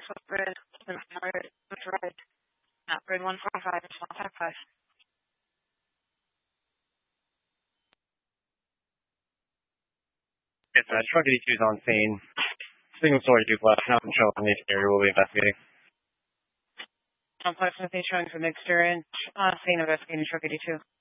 Southwest Bridge, right. Not Bridge 145, it's 155. Yes, truck 82 is on scene. Single story duplex, not control in the exterior. We'll be investigating. Complex with showing from the exterior, scene investigating truck 82.